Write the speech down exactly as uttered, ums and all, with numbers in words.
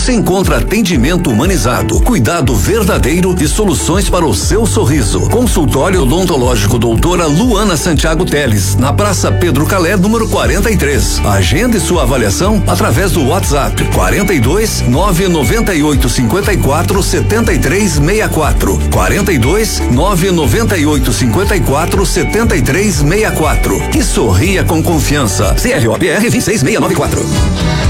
você encontra atendimento humanizado, cuidado verdadeiro e soluções para o seu sorriso. Consultório odontológico doutora Luana Santiago Teles, na Praça Pedro Calé, número quarenta e três. Agende sua avaliação através do WhatsApp quarenta e dois, nove noventa e oito, cinquenta e quatro, setenta e três sessenta e quatro. quarenta e dois, nove noventa e oito, cinquenta e quatro, setenta e três sessenta e quatro. E sorria com confiança. C R O P R vinte e seis mil seiscentos e noventa e quatro.